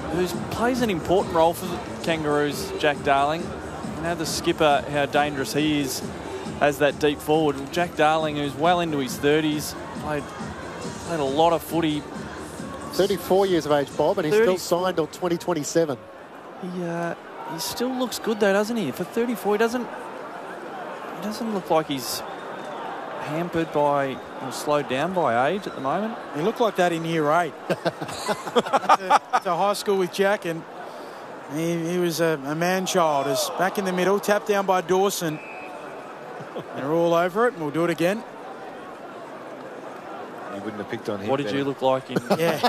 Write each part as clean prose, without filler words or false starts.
who plays an important role for the Kangaroos, Jack Darling. You know, the skipper, how dangerous he is as that deep forward. Jack Darling, who's well into his 30s, played a lot of footy. 34 years of age, Bob, and he's still signed till 2027. He still looks good though, doesn't he? For 34, he doesn't look like he's hampered by or slowed down by age at the moment. He looked like that in year 8. to high school with Jack, and he was a man-child. Is back in the middle, tapped down by Dawson. They're all over it, and we'll do it again. You wouldn't have picked on him. What did you look like in? Yeah.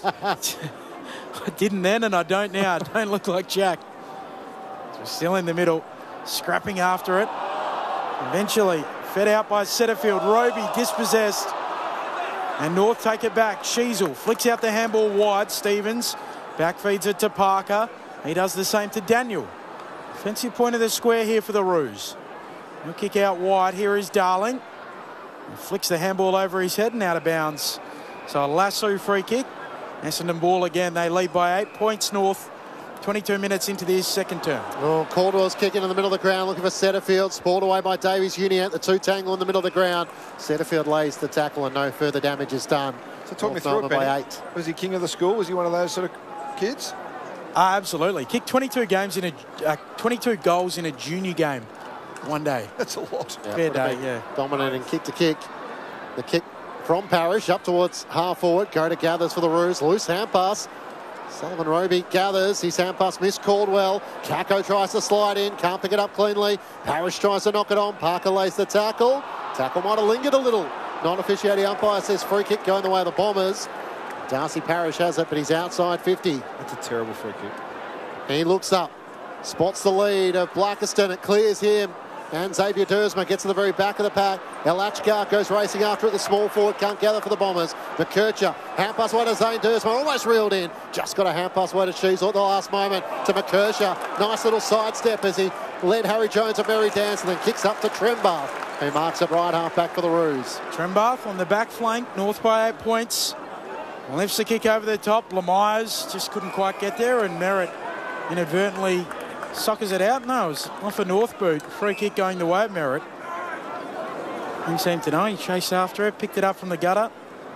I didn't then, and I don't now. I don't look like Jack. So still in the middle, scrapping after it. Eventually, fed out by Setterfield. Roby dispossessed. And North take it back. Sheasel flicks out the handball wide. Stevens back feeds it to Parker. He does the same to Daniel. Offensive point of the square here for the Roos. He'll kick out wide. Here is Darling. He flicks the handball over his head and out of bounds. So a lasso free kick. Essendon ball again. They lead by 8 points North. 22 minutes into this second term. Oh, Caldwell's kicking in the middle of the ground, looking for Setterfield. Spoiled away by Davies Uni at the two tangle in the middle of the ground. Setterfield lays the tackle and no further damage is done. So talk me through it, Benny. by 8. Was he king of the school? Was he one of those sort of kids? Absolutely. Kicked 22 goals in a junior game one day. That's a lot. Yeah, fair day, yeah. Dominating kick to kick. The kick from Parrish up towards half forward. Go to Gathers for the Roos. Loose hand pass. Sullivan Roby gathers. His hand pass missed Caldwell. Kako tries to slide in. Can't pick it up cleanly. Parrish tries to knock it on. Parker lays the tackle. Tackle might have lingered a little. Non-officiating umpire says free kick going the way of the Bombers. Darcy Parrish has it, but he's outside 50. That's a terrible free kick. He looks up. Spots the lead of Blackiston. It clears him. And Xavier Dersma gets to the very back of the pack. Elachkar goes racing after it. The small forward can't gather for the Bombers. McKercher, hand pass away to Zane Dersma. Almost reeled in. Just got a hand pass away to Sheasel at the last moment to McKercher. Nice little sidestep as he led Harry Jones and Merry Dance and then kicks up to Trembath, who marks it right half back for the Roos. Trembath on the back flank. North by 8 points. Lifts the kick over the top. Lemires just couldn't quite get there, and Merritt inadvertently suckers it out. No, it was off a North boot. Free kick going the way of Merritt. He seemed to know. He chased after it, picked it up from the gutter.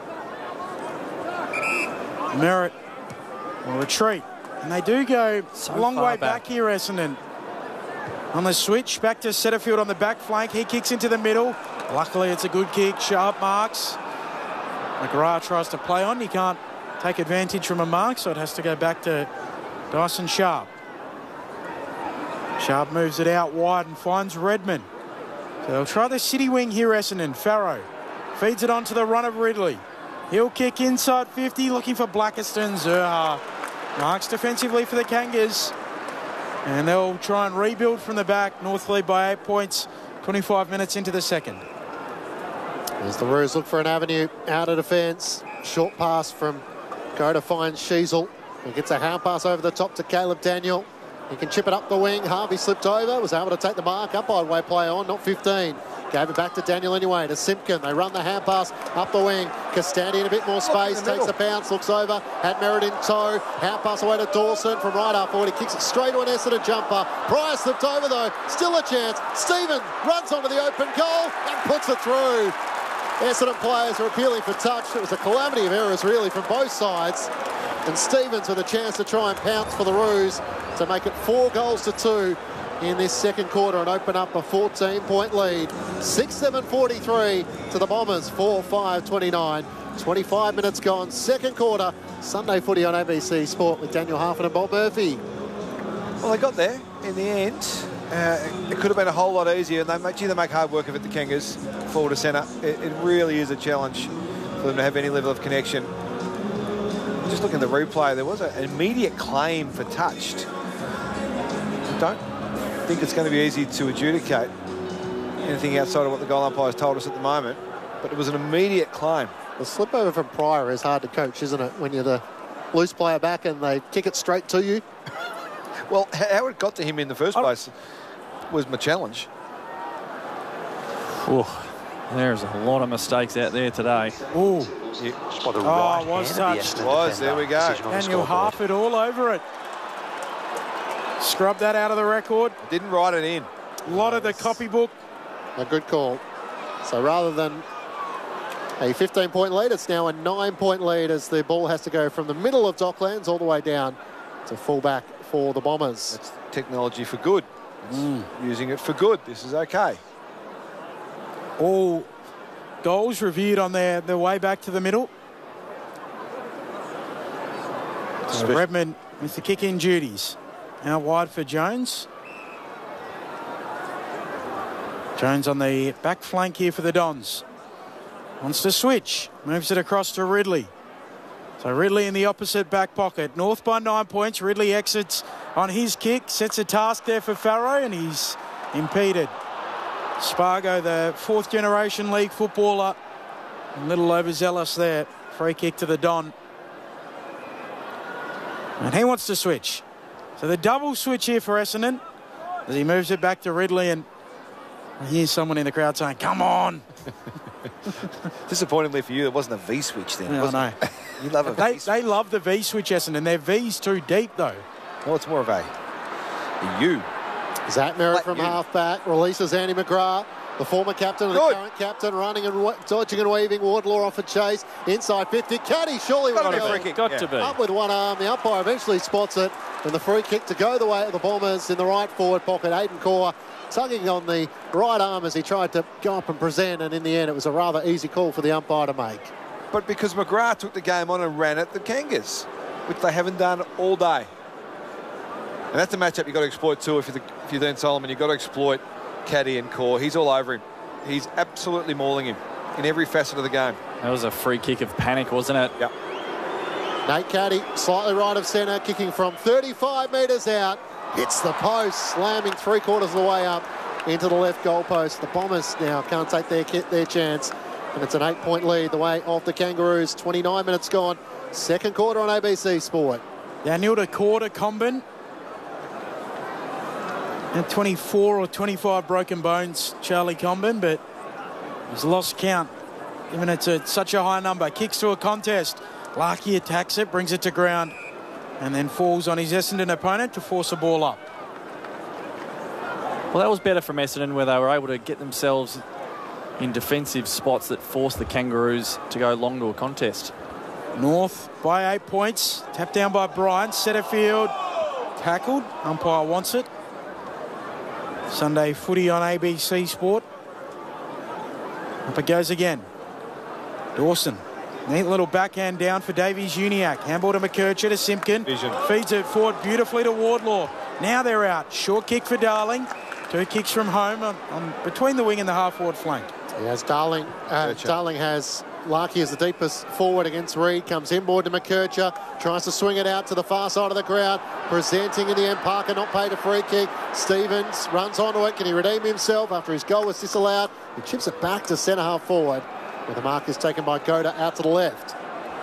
Merritt will retreat. And they do go a long way back here, Essendon. On the switch, back to Setterfield on the back flank. He kicks into the middle. Luckily, it's a good kick. Sharp marks. McGrath tries to play on. He can't take advantage from a mark, so it has to go back to Dyson Sharp. Sharp moves it out wide and finds Redmond. So they'll try the city wing here, Essendon. Farrow feeds it on to the run of Ridley. He'll kick inside 50, looking for Blackiston. Zurha marks defensively for the Kangas. And they'll try and rebuild from the back. North lead by 8 points, 25 minutes into the second. As the Roos look for an avenue out of defence. Short pass from Go to find Sheasel. He gets a hand pass over the top to Caleb Daniel. He can chip it up the wing. Harvey slipped over, was able to take the mark. Up by way play on, not 15. Gave it back to Daniel anyway, to Simpkin. They run the hand pass up the wing. Castandi in a bit more space, takes a bounce, looks over, had Merritt in tow. Hand pass away to Dawson from right up forward. He kicks it straight to an Essendon jumper. Pryor slipped over though, still a chance. Stephen runs onto the open goal and puts it through. Essendon players are appealing for touch. It was a calamity of errors really from both sides. And Stevens with a chance to try and pounce for the Roos to make it 4-2 in this second quarter and open up a 14-point lead. 6-7-43 to the Bombers, 4-5-29. 25 minutes gone, second quarter. Sunday footy on ABC Sport with Daniel Harford and Bob Murphy. Well, they got there in the end. It could have been a whole lot easier, and they make hard work of it, the Kangas, forward to centre. It really is a challenge for them to have any level of connection. Just looking at the replay, there was an immediate claim for touched. I don't think it's going to be easy to adjudicate anything outside of what the goal umpires told us at the moment, but it was an immediate claim. The slip over from Pryor is hard to coach, isn't it, when you're the loose player back and they kick it straight to you? Well, how it got to him in the first place was my challenge. Oh, There's a lot of mistakes out there today. Ooh. Just by the right hand was of the touched. Essendon Was, defender. there we go. Decision on the Daniel scoreboard. Harford all over it. Scrub that out of the record. Didn't write it in. A lot of the copybook. A good call. So rather than a 15-point lead, it's now a 9-point lead as the ball has to go from the middle of Docklands all the way down to fullback for the Bombers. That's technology for good. Using it for good. This is okay. All goals reviewed on their way back to the middle. So Redmond with the kick-in duties. Now wide for Jones. Jones on the back flank here for the Dons. Wants to switch. Moves it across to Ridley. So Ridley in the opposite back pocket. North by 9 points. Ridley exits on his kick. Sets a task there for Farrow and he's impeded. Spargo, the fourth-generation league footballer. A little overzealous there. Free kick to the Don. And he wants to switch. So the double switch here for Essendon as he moves it back to Ridley, and I hear someone in the crowd saying, "Come on." Disappointingly for you, it wasn't a V switch then. Yeah, was I it? know. You love a V switch. They love the V switch, Essendon. Their V's too deep, though. No, it's more of a U. Zach Merritt Like from you. half-back releases Andy McGrath. The former captain and the Good. current captain running and dodging and weaving. Wardlaw off a chase. Inside 50. Caddy surely Gotta will be a go. free kick. Got Yeah. to be. Up with one arm. The umpire eventually spots it. And the free kick to go the way of the Bombers in the right forward pocket. Aidan Corr tugging on the right arm as he tried to go up and present. And in the end, it was a rather easy call for the umpire to make. But because McGrath took the game on and ran at the Kangas, which they haven't done all day. And that's a matchup you've got to exploit too. If you're Dan Solomon, you've got to exploit Caddy and Corr. He's all over him. He's absolutely mauling him in every facet of the game. That was a free kick of panic, wasn't it? Yep. Nate Caddy, slightly right of centre, kicking from 35 metres out. Hits the post, slamming 3/4 of the way up into the left goal post. The Bombers now can't take their chance. And it's an 8-point lead the way of the Kangaroos. 29 minutes gone. Second quarter on ABC Sport. Daniel to quarter Comben. And 24 or 25 broken bones, Charlie Comben, but he's lost count, given it's such a high number. Kicks to a contest. Larkey attacks it, brings it to ground, and then falls on his Essendon opponent to force a ball up. Well, that was better from Essendon, where they were able to get themselves in defensive spots that forced the Kangaroos to go long to a contest. North by 8 points. Tapped down by Bryant. Setterfield tackled. Umpire wants it. Sunday footy on ABC Sport. Up it goes again. Dawson. Neat little backhand down for Davies Uniacke. Handball to McKercher to Simpkin. Vision. Feeds it forward beautifully to Wardlaw. Now they're out. Short kick for Darling. 2 kicks from home on between the wing and the half-forward flank. Yes, Darling. Darling has Larkey as the deepest forward against Reid. Comes inboard to McKercher. Tries to swing it out to the far side of the ground. Presenting in the end. Parker not paid a free kick. Stevens runs onto it. Can he redeem himself after his goal was disallowed? He chips it back to centre half forward, where the mark is taken by Goda out to the left.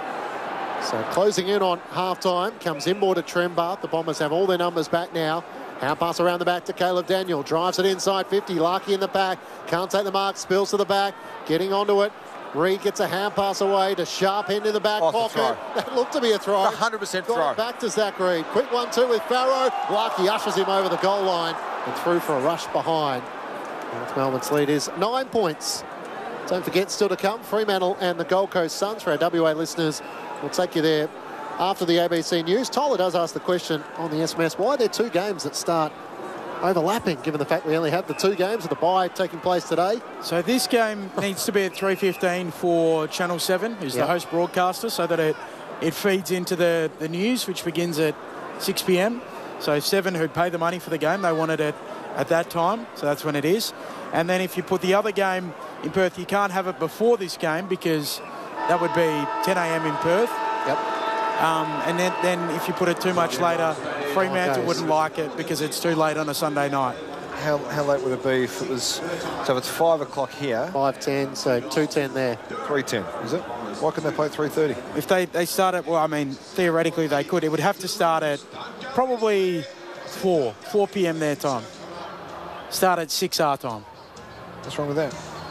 So closing in on half-time. Comes inboard to Trembath. The Bombers have all their numbers back now. Hand pass around the back to Caleb Daniel. Drives it inside 50. Larkey in the back. Can't take the mark. Spills to the back. Getting onto it. Reid gets a hand pass away to Sharp end in the back pocket. That looked to be a throw. 100% Got throw. it back to Zach Reid. Quick 1-2 with Farrow. Larkey ushers him over the goal line and through for a rush behind. North Melbourne's lead is 9 points. Don't forget, still to come, Fremantle and the Gold Coast Suns. For our WA listeners, we'll take you there after the ABC News. Tyler does ask the question on the SMS, why are there 2 games that start overlapping, given the fact we only have the 2 games of the bye taking place today? So this game needs to be at 3:15 for Channel 7, who's the host broadcaster, so that it feeds into the news, which begins at 6 p.m. So 7, who pay the money for the game, they wanted it at that time, so that's when it is. And then if you put the other game in Perth, you can't have it before this game because that would be 10 a.m. in Perth. Yep. And then if you put it too much later, Fremantle wouldn't like it because it's too late on a Sunday night. How late would it be if it was... So if it's 5 o'clock here... 5:10, so 2:10 there. 3:10, is it? Why couldn't they play at 3:30? If they start at, well, I mean, theoretically they could. It would have to start at probably 4 p.m. their time. Start at 6 our time. What's wrong with that?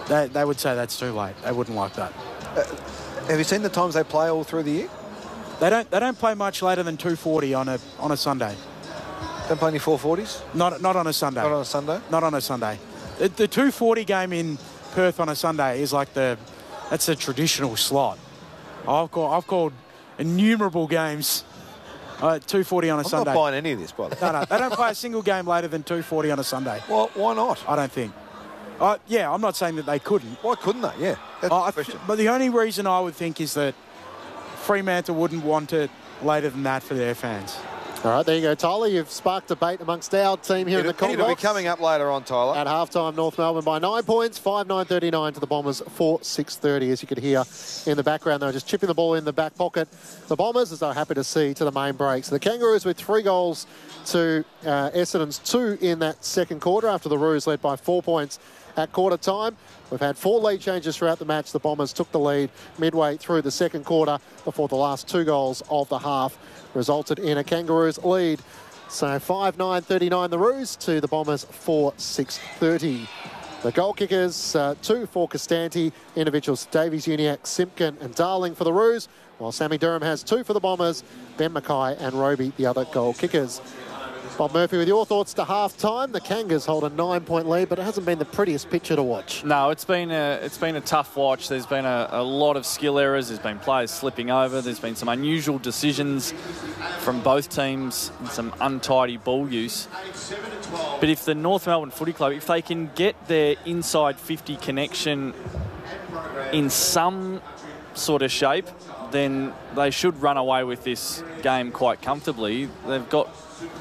They would say that's too late. They wouldn't like that. Have you seen the times they play all through the year? They don't play much later than 2:40 on a Sunday. Don't play any 4:40s? Not on a Sunday. Not on a Sunday? Not on a Sunday. The 2:40 game in Perth on a Sunday is like that's a traditional slot. I've called innumerable games 2:40 on a Sunday. I'm not buying any of this, by the way. No, they don't play a single game later than 2:40 on a Sunday. Well, why not? I don't think. Yeah, I'm not saying that they couldn't. Why couldn't they? Yeah, that's the question. But the only reason I would think is that Fremantle wouldn't want it later than that for their fans. All right, there you go, Tyler. You've sparked debate amongst our team here in the It'll Commonwealth. be coming up later on, Tyler. At halftime, North Melbourne by 9 points, 5-9-39 to the Bombers, 4-6-30. As you could hear in the background, they were just chipping the ball in the back pocket. The Bombers, as they're happy to see, to the main break. So the Kangaroos with 3 goals to Essendon's 2 in that second quarter after the Roos led by 4 points at quarter time. We've had 4 lead changes throughout the match. The Bombers took the lead midway through the second quarter before the last 2 goals of the half resulted in a Kangaroos lead. So 5-9-39 the Roos to the Bombers 4-6-30. The goal kickers, 2 for Costanti, individuals Davies, Uniacke, Simpkin and Darling for the Roos, while Sammy Durham has 2 for the Bombers, Ben Mackay and Roby the other goal kickers. Bob Murphy, with your thoughts to half-time. The Kangas hold a 9-point lead, but it hasn't been the prettiest picture to watch. No, it's been a tough watch. There's been a lot of skill errors. There's been players slipping over. There's been some unusual decisions from both teams and some untidy ball use. But if the North Melbourne Footy Club, if they can get their inside 50 connection in some sort of shape, then they should run away with this game quite comfortably. They've got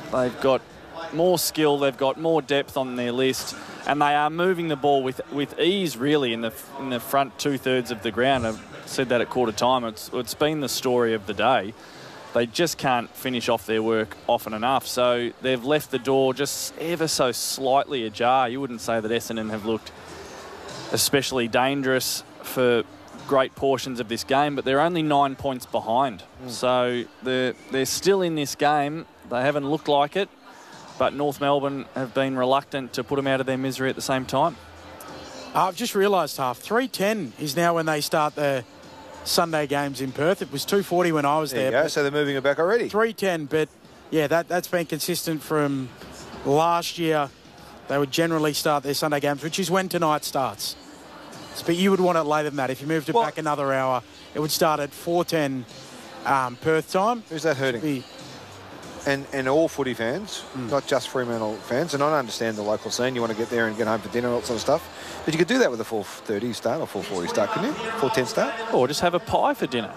more skill, they've got more depth on their list, and they are moving the ball with ease, really, in the front 2/3 of the ground. I've said that at quarter time. It's been the story of the day. They just can't finish off their work often enough. So they've left the door just ever so slightly ajar. You wouldn't say that Essendon have looked especially dangerous for great portions of this game, but they're only 9 points behind. So they're still in this game. They haven't looked like it, but North Melbourne have been reluctant to put them out of their misery at the same time. I've just realised, 3:10 is now when they start the Sunday games in Perth. It was 2:40 when I was there. There you go, so they're moving it back already. 3:10, but yeah, that's been consistent from last year. They would generally start their Sunday games, which is when tonight starts. But you would want it later than that. If you moved it back another hour, it would start at 4:10 Perth time. Who's that hurting? And all footy fans, not just Fremantle fans, and I understand the local scene. You want to get there and get home for dinner and all that sort of stuff. But you could do that with a 4:30 start or 4:40 start, couldn't you? 4:10 start? Or just have a pie for dinner.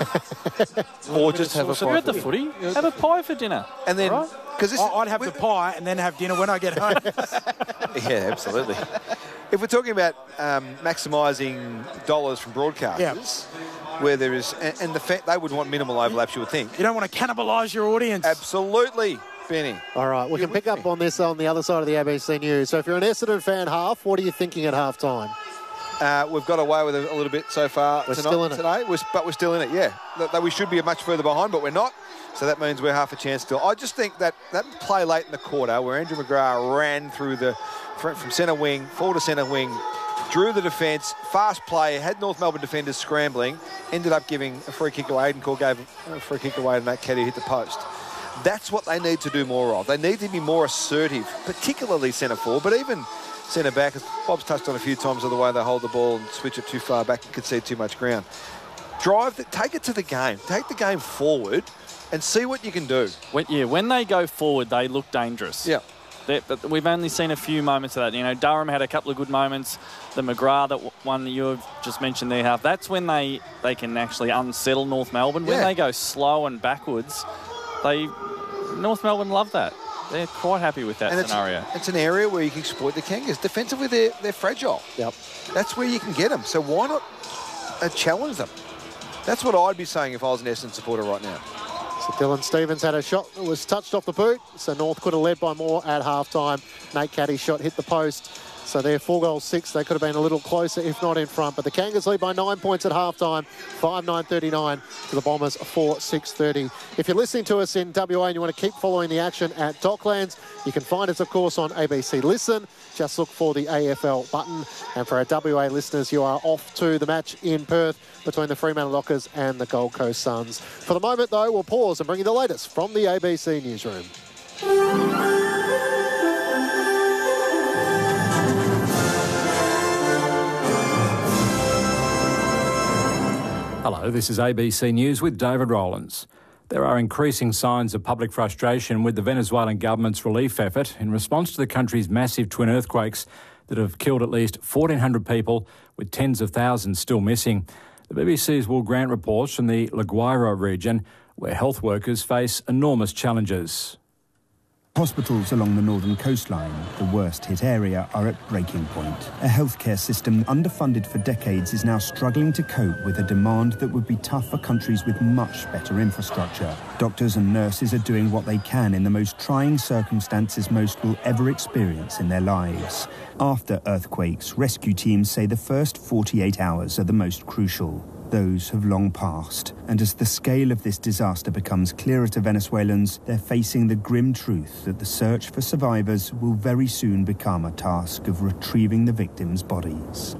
Or just have a pie. You're at the footy, have a pie for dinner. And then, because I'd have the pie and then have dinner when I get home. Yeah, absolutely. If we're talking about maximising dollars from broadcasters, where there is, and the fact they would want minimal overlaps, you would think. You don't want to cannibalise your audience. Absolutely, Benny. All right, we can pick up on this on the other side of the ABC News. So if you're an Essendon fan, what are you thinking at half-time? We've got away with it a little bit so far We're still in today, but we're still in it, yeah. We should be much further behind, but we're not. So that means we're half a chance still. I just think that play late in the quarter where Andrew McGrath ran through from centre wing, forward to centre wing, drew the defence, fast play, had North Melbourne defenders scrambling, ended up giving a free kick away. Aidan Cole gave a free kick away and that caddy hit the post. That's what they need to do more of. They need to be more assertive, particularly centre forward, but even centre back, as Bob's touched on a few times, of the way they hold the ball and switch it too far back and concede too much ground. Take it to the game. Take the game forward and see what you can do. When they go forward, they look dangerous. Yeah. But we've only seen a few moments of that. You know, Durham had a couple of good moments. The McGrath, one that you've just mentioned there, half. That's when they can actually unsettle North Melbourne. When they go slow and backwards, North Melbourne love that. They're quite happy with that scenario. It's an area where you can exploit the Kangas. Defensively, they're fragile. Yep. That's where you can get them. So why not challenge them? That's what I'd be saying if I was an Essendon supporter right now. So Dylan Stevens had a shot that was touched off the boot, so North could have led by more at half-time. Nate Caddy's shot hit the post. So they're 4-6. They could have been a little closer, if not in front. But the Kangas lead by 9 points at halftime, 5-9-39 to the Bombers, 4-6-30. If you're listening to us in WA and you want to keep following the action at Docklands, you can find us, of course, on ABC Listen. Just look for the AFL button. And for our WA listeners, you are off to the match in Perth between the Fremantle Dockers and the Gold Coast Suns. For the moment, though, we'll pause and bring you the latest from the ABC newsroom. Hello, this is ABC News with David Rowlands. There are increasing signs of public frustration with the Venezuelan government's relief effort in response to the country's massive twin earthquakes that have killed at least 1,400 people, with tens of thousands still missing. The BBC's Will Grant reports from the La Guaira region, where health workers face enormous challenges. Hospitals along the northern coastline, the worst hit area, are at breaking point. A healthcare system underfunded for decades is now struggling to cope with a demand that would be tough for countries with much better infrastructure. Doctors and nurses are doing what they can in the most trying circumstances most will ever experience in their lives. After earthquakes, rescue teams say the first 48 hours are the most crucial. Those have long passed, and as the scale of this disaster becomes clearer to Venezuelans, they're facing the grim truth that the search for survivors will very soon become a task of retrieving the victims' bodies.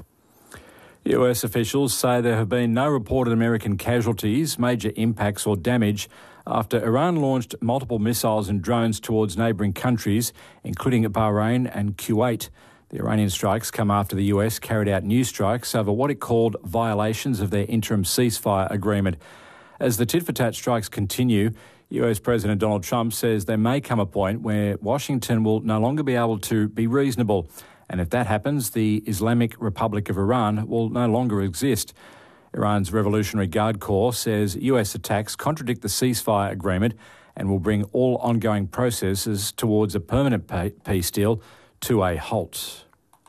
US officials say there have been no reported American casualties, major impacts or damage after Iran launched multiple missiles and drones towards neighbouring countries, including Bahrain and Kuwait. The Iranian strikes come after the US carried out new strikes over what it called violations of their interim ceasefire agreement. As the tit-for-tat strikes continue, US President Donald Trump says there may come a point where Washington will no longer be able to be reasonable. And if that happens, the Islamic Republic of Iran will no longer exist. Iran's Revolutionary Guard Corps says US attacks contradict the ceasefire agreement and will bring all ongoing processes towards a permanent peace deal to a halt.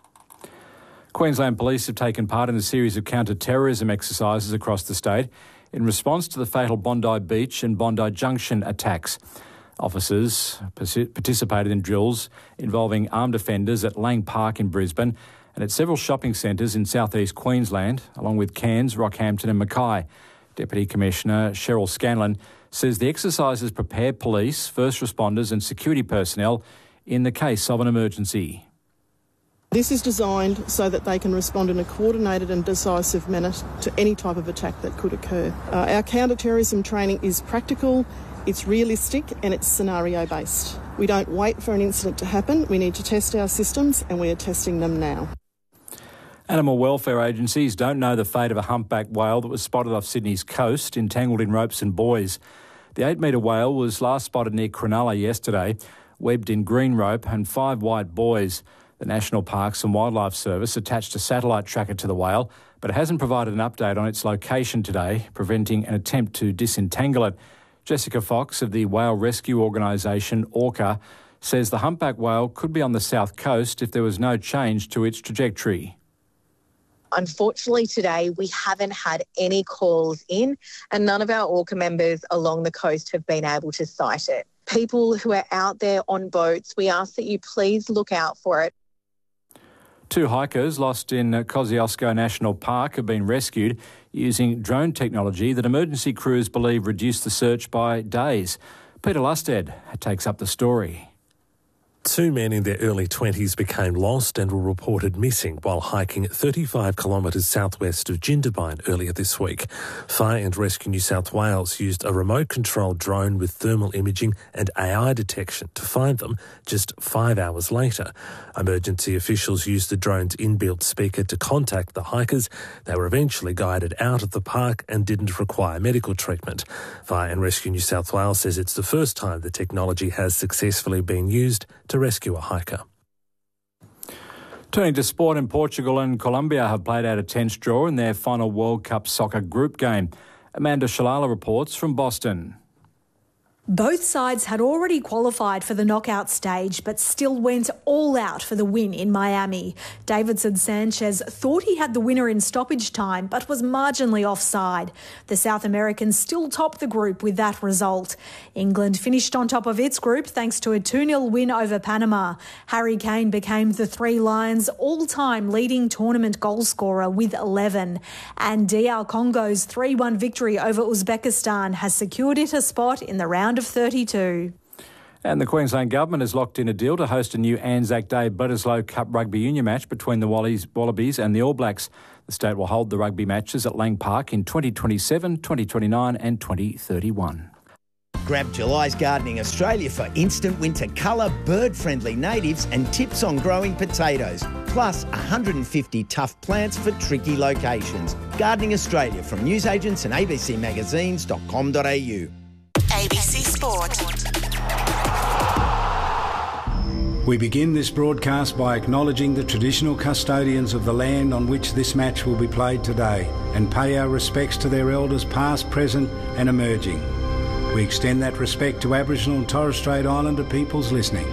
Queensland Police have taken part in a series of counter-terrorism exercises across the state in response to the fatal Bondi Beach and Bondi Junction attacks. Officers participated in drills involving armed offenders at Lang Park in Brisbane and at several shopping centres in southeast Queensland, along with Cairns, Rockhampton and Mackay. Deputy Commissioner Cheryl Scanlon says the exercises prepare police, first responders and security personnel in the case of an emergency. This is designed so that they can respond in a coordinated and decisive manner to any type of attack that could occur. Our counter-terrorism training is practical, it's realistic and it's scenario-based. We don't wait for an incident to happen, we need to test our systems and we are testing them now. Animal welfare agencies don't know the fate of a humpback whale that was spotted off Sydney's coast, entangled in ropes and buoys. The 8-metre whale was last spotted near Cronulla yesterday, webbed in green rope and 5 white buoys. The National Parks and Wildlife Service attached a satellite tracker to the whale, but it hasn't provided an update on its location today, preventing an attempt to disentangle it. Jessica Fox of the whale rescue organisation Orca says the humpback whale could be on the south coast if there was no change to its trajectory. Unfortunately today we haven't had any calls in and none of our Orca members along the coast have been able to sight it. People who are out there on boats, we ask that you please look out for it. 2 hikers lost in Kosciuszko National Park have been rescued using drone technology that emergency crews believe reduced the search by days. Peter Lusted takes up the story. 2 men in their early 20s became lost and were reported missing while hiking 35 kilometres southwest of Jindabyne earlier this week. Fire and Rescue New South Wales used a remote-controlled drone with thermal imaging and AI detection to find them just 5 hours later. Emergency officials used the drone's inbuilt speaker to contact the hikers. They were eventually guided out of the park and didn't require medical treatment. Fire and Rescue New South Wales says it's the first time the technology has successfully been used to rescue a hiker. Turning to sport, in Portugal and Colombia have played out a tense draw in their final World Cup soccer group game. Amanda Shalala reports from Boston. Both sides had already qualified for the knockout stage but still went all out for the win in Miami. Davidson Sanchez thought he had the winner in stoppage time but was marginally offside. The South Americans still top the group with that result. England finished on top of its group thanks to a 2-0 win over Panama. Harry Kane became the Three Lions' all-time leading tournament goalscorer with 11. And DR Congo's 3-1 victory over Uzbekistan has secured it a spot in the round of 32. And the Queensland Government has locked in a deal to host a new Anzac Day Bledisloe Cup Rugby Union match between the Wallabies and the All Blacks. The state will hold the rugby matches at Lang Park in 2027, 2029 and 2031. Grab July's Gardening Australia for instant winter colour, bird-friendly natives and tips on growing potatoes. Plus 150 tough plants for tricky locations. Gardening Australia from newsagents and abcmagazines.com.au. ABC Sport. We begin this broadcast by acknowledging the traditional custodians of the land on which this match will be played today and pay our respects to their elders past, present and emerging. We extend that respect to Aboriginal and Torres Strait Islander peoples listening.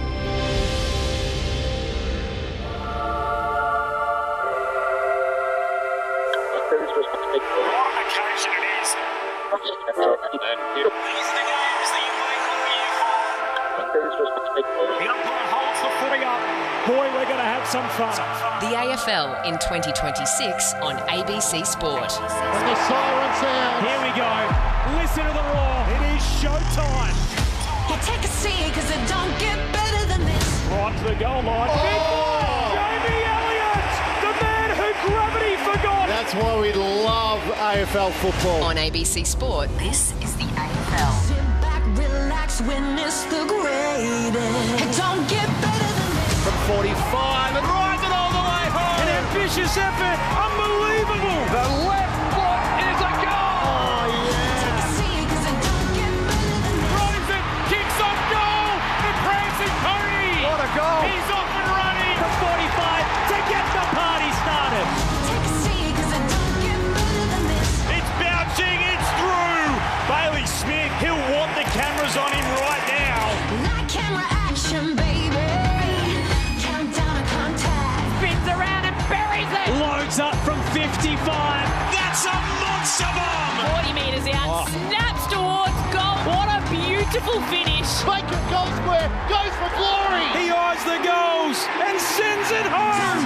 Some fun. The AFL in 2026 on ABC Sport. And the siren sound. Here we go. Listen to the roar. It is showtime. You take a seat because it don't get better than this. Right to the goal line. Oh! Jamie Elliott, the man who gravity forgot. That's why we love AFL football. On ABC Sport, this is the AFL. Sit back, relax, witness the greatest. It don't get better than this. From 45 and rides it all the way home. An ambitious effort. Unbelievable. The left foot is a goal. Oh, yeah. Take a seat because it don't get better than this. Drives it, kicks off goal. The prancing pony. What a goal. He's off and running from 45 to get the party started. Take a seat because it don't get better than this. It's bouncing, it's through. Bailey Smith, he'll want the cameras on him right now. Night camera action, baby. Countdown to contact. Spins around and buries it. Loads up from 55. That's a monster bomb. 40 metres out, snaps towards goal. What a beautiful finish. Bacon goal square, goes for glory. He eyes the goals and sends it home.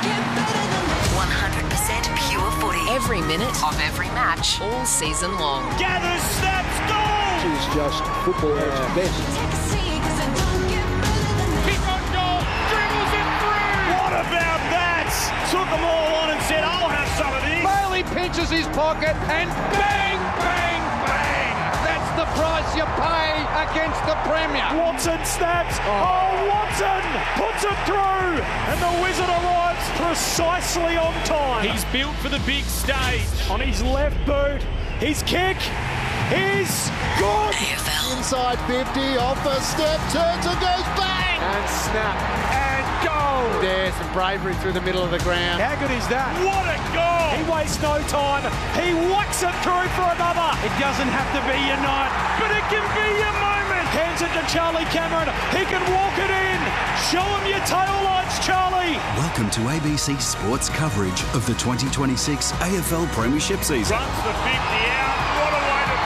100% pure footy. Every minute of every match, all season long. Gathers, snaps, goal. It's just football at its best. Take a seat because it don't get better than this. Kick on goal, dribbles it through. What about that? Took them all on and said, I'll have some of this. Bailey pinches his pocket and bang, bang, bang. That's the price you pay against the Premier. Watson snaps. Oh, Watson puts it through. And the Wizard arrives precisely on time. He's built for the big stage. On his left boot, his kick is good. Inside 50, off a step, turns and goes bang. And snap. And goal. There's some bravery through the middle of the ground. How good is that? What a goal. He wastes no time. He whacks it through for another. It doesn't have to be your night, but it can be your moment. Hands it to Charlie Cameron. He can walk it in. Show him your tail lights, Charlie. Welcome to ABC Sports coverage of the 2026 AFL Premiership season. Runs the 50 out. What a way to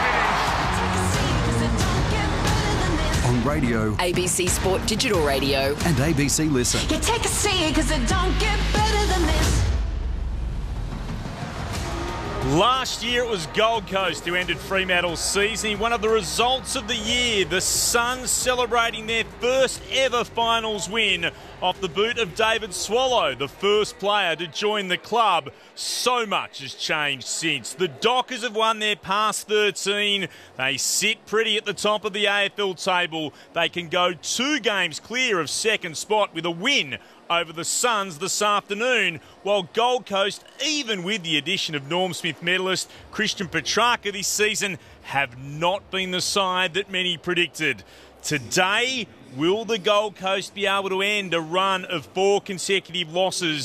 finish. On radio, ABC Sport Digital Radio, and ABC Listen. You take a seat because it don't get better than this. Last year it was Gold Coast who ended Fremantle's season. One of the results of the year, the Suns celebrating their first ever finals win off the boot of David Swallow, the first player to join the club. So much has changed since. The Dockers have won their past 13. They sit pretty at the top of the AFL table. They can go 2 games clear of second spot with a win over the Suns this afternoon, while Gold Coast, even with the addition of Norm Smith medalist Christian Petrarca this season, have not been the side that many predicted. Today, will the Gold Coast be able to end a run of 4 consecutive losses,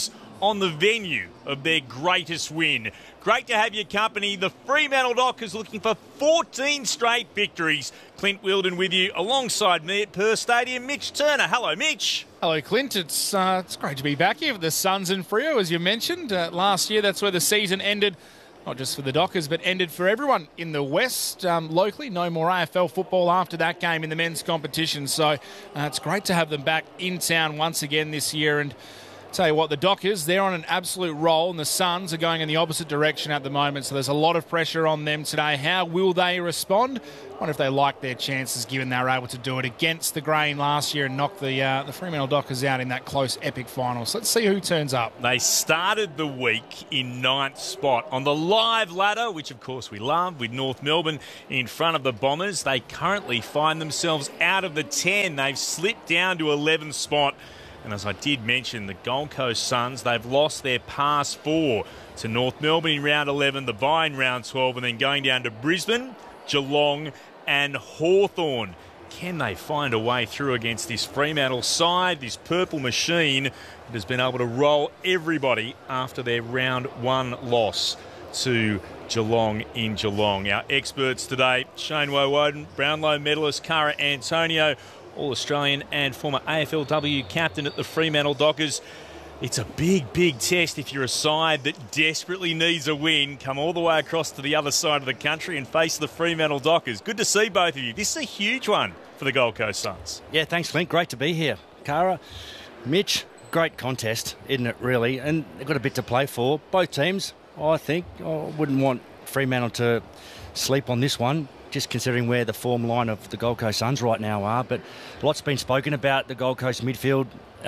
on the venue of their greatest win. Great to have your company. The Fremantle Dockers looking for 14 straight victories. Clint Wilden with you alongside me at Perth Stadium. Mitch Turner. Hello, Mitch. Hello, Clint. It's great to be back here for the Suns and Freo, as you mentioned. Last year, that's where the season ended. Not just for the Dockers, but ended for everyone in the West. Locally, no more AFL football after that game in the men's competition. So it's great to have them back in town once again this year. And tell you what, the Dockers, they're on an absolute roll, and the Suns are going in the opposite direction at the moment. So there's a lot of pressure on them today. How will they respond? I wonder if they like their chances, given they were able to do it against the grain last year and knock the Fremantle Dockers out in that close epic final. So let's see who turns up. They started the week in 9th spot on the live ladder, which of course we love, with North Melbourne in front of the Bombers. They currently find themselves out of the 10. They've slipped down to 11th spot. And as I did mention, the Gold Coast Suns, they've lost their past 4 to North Melbourne in round 11, the bye in round 12, and then going down to Brisbane, Geelong and Hawthorn. Can they find a way through against this Fremantle side, this purple machine that has been able to roll everybody after their round 1 loss to Geelong in Geelong? Our experts today, Shane Woden, Brownlow medalist Cara Antonio, All-Australian and former AFLW captain at the Fremantle Dockers. It's a big, big test if you're a side that desperately needs a win. Come all the way across to the other side of the country and face the Fremantle Dockers. Good to see both of you. This is a huge one for the Gold Coast Suns. Yeah, thanks, Clint. Great to be here. Cara, Mitch, great contest, isn't it, really? And they've got a bit to play for. Both teams, I think. I wouldn't want Fremantle to sleep on this one, just considering where the form line of the Gold Coast Suns right now are. But lots been spoken about the Gold Coast midfield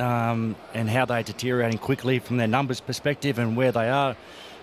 and how they're deteriorating quickly from their numbers perspective and where they are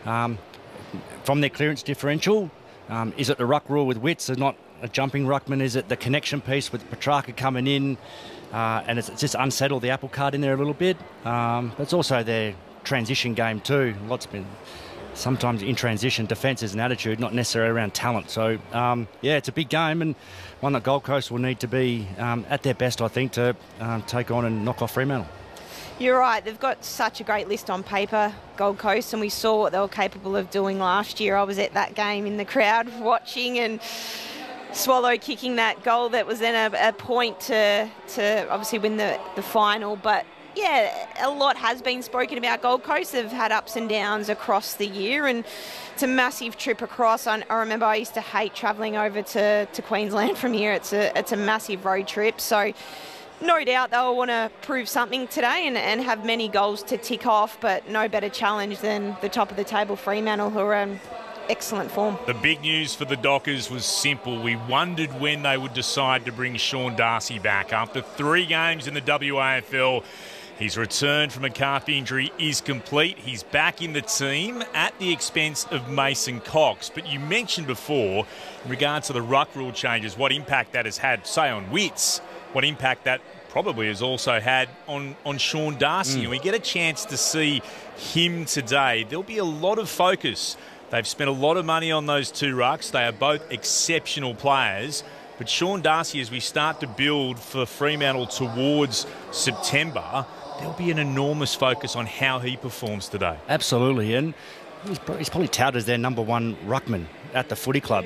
from their clearance differential. Is it the ruck rule with Witts and not a jumping ruckman? Is it the connection piece with Petrarca coming in and it's just unsettled the apple cart in there a little bit? But it's also their transition game too. Lots been... Sometimes in transition, defence is an attitude, not necessarily around talent. So, yeah, it's a big game and one that Gold Coast will need to be at their best, I think, to take on and knock off Fremantle. You're right. They've got such a great list on paper, Gold Coast, and we saw what they were capable of doing last year. I was at that game in the crowd watching, and Swallow kicking that goal that was then a point to obviously win the final. But yeah, a lot has been spoken about Gold Coast. They've had ups and downs across the year, and it's a massive trip across. I remember I used to hate travelling over to Queensland from here. It's a massive road trip. So no doubt they'll want to prove something today and have many goals to tick off, but no better challenge than the top of the table Fremantle, who are in excellent form. The big news for the Dockers was simple. We wondered when they would decide to bring Sean Darcy back. After 3 games in the WAFL, his return from a calf injury is complete. He's back in the team at the expense of Mason Cox. But you mentioned before, in regards to the ruck rule changes, what impact that has had, say, on Witts, what impact that probably has also had on Sean Darcy. And we get a chance to see him today. There'll be a lot of focus. They've spent a lot of money on those 2 rucks. They are both exceptional players. But Sean Darcy, as we start to build for Fremantle towards September, there'll be an enormous focus on how he performs today. Absolutely, and he's probably touted as their number 1 ruckman at the footy club.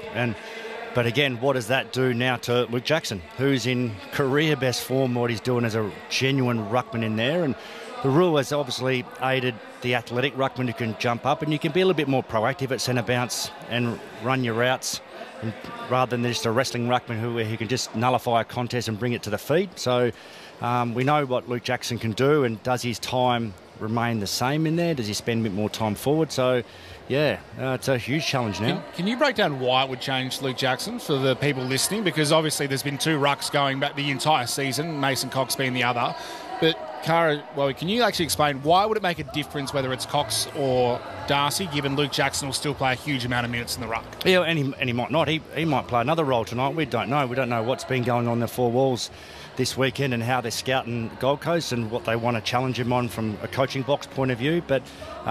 But again, what does that do now to Luke Jackson, who's in career best form, what he's doing as a genuine ruckman in there? And the rule has obviously aided the athletic ruckman who can jump up, and you can be a little bit more proactive at centre bounce and run your routes, and rather than just a wrestling ruckman where he can just nullify a contest and bring it to the feet. So we know what Luke Jackson can do, and does his time remain the same in there? Does he spend a bit more time forward? So, yeah, it's a huge challenge now. Can you break down why it would change Luke Jackson for the people listening? Because obviously there's been 2 rucks going back the entire season, Mason Cox being the other. But, Cara, well, can you actually explain why would it make a difference whether it's Cox or Darcy, given Luke Jackson will still play a huge amount of minutes in the ruck? Yeah, and he might not. He might play another role tonight. We don't know. We don't know what's been going on in the 4 walls this weekend and how they're scouting Gold Coast and what they want to challenge him on from a coaching box point of view. But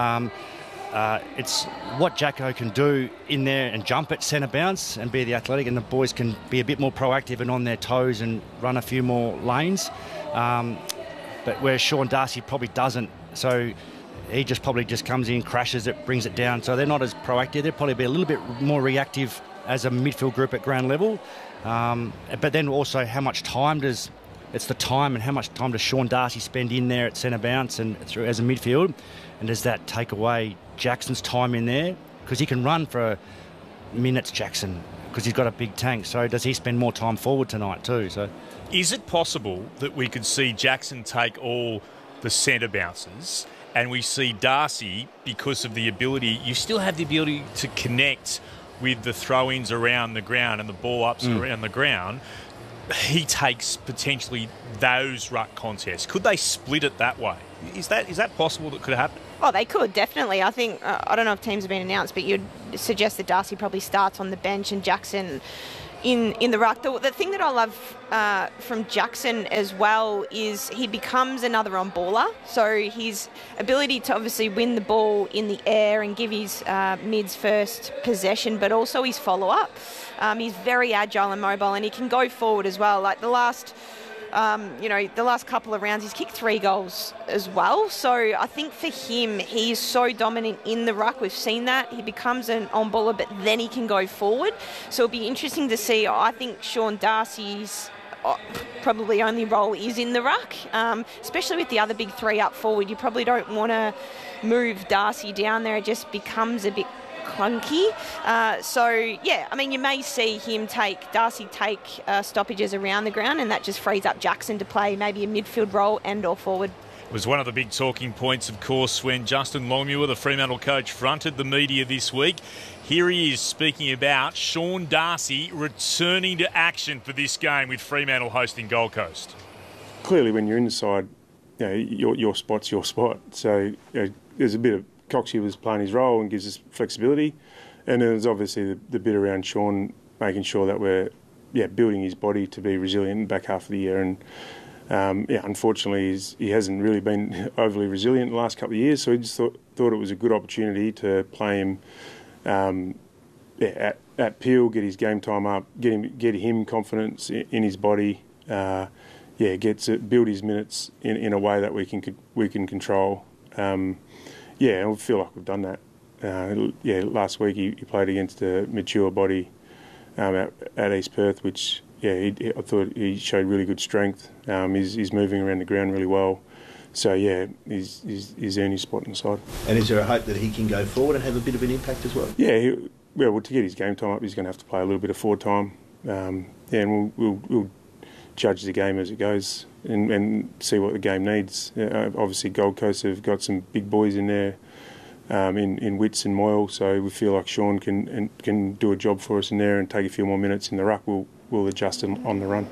it's what Jacko can do in there and jump at centre bounce and be the athletic, and the boys can be a bit more proactive and on their toes and run a few more lanes. But where Sean Darcy probably doesn't. So he just probably just comes in, crashes it, brings it down. So they're not as proactive. They'll probably be a little bit more reactive as a midfield group at ground level. But then also how much time does... It's the time and how much time does Sean Darcy spend in there at centre bounce and through as a midfield, and does that take away Jackson's time in there? Because he can run for minutes, Jackson, because he's got a big tank. So does he spend more time forward tonight too? So, is it possible that we could see Jackson take all the centre bounces and we see Darcy, because of the ability, you still have the ability to connect with the throw-ins around the ground and the ball-ups around the ground, he takes potentially those ruck contests. Could they split it that way? Is that possible that could happen? Oh, they could, definitely. I think, I don't know if teams have been announced, but you'd suggest that Darcy probably starts on the bench and Jackson in the ruck. The thing that I love from Jackson as well is he becomes another on-baller. So his ability to obviously win the ball in the air and give his mids first possession, but also his follow-up. He's very agile and mobile, and he can go forward as well. Like the last couple of rounds, he's kicked 3 goals as well. So I think for him, he's so dominant in the ruck. We've seen that. He becomes an on-baller, but then he can go forward. So it'll be interesting to see. I think Sean Darcy's probably only role is in the ruck, especially with the other big 3 up forward. You probably don't want to move Darcy down there. It just becomes a bit clunky. You may see him Darcy take stoppages around the ground, and that just frees up Jackson to play maybe a midfield role and or forward. It was one of the big talking points, of course, when Justin Longmuir, the Fremantle coach, fronted the media this week. Here he is speaking about Sean Darcy returning to action for this game with Fremantle hosting Gold Coast. Clearly, when you're inside, your spot's your spot. So there's a bit of Coxie was playing his role and gives us flexibility, and then there's obviously the bit around Sean making sure that we're building his body to be resilient in the back half of the year. And unfortunately he hasn't really been overly resilient the last couple of years, so we just thought it was a good opportunity to play him at Peel, get his game time up, get him confidence in his body, build his minutes in a way that we can control. I feel like we've done that. Last week he played against a mature body at East Perth, which I thought he showed really good strength. He's moving around the ground really well. So he's earned his spot in the side. And is there a hope that he can go forward and have a bit of an impact as well? Yeah, to get his game time up, he's going to have to play a little bit of forward time. And we'll judge the game as it goes and see what the game needs. Obviously, Gold Coast have got some big boys in there, in Witts and Moyle, so we feel like Sean can do a job for us in there and take a few more minutes in the ruck. We'll adjust him on the run.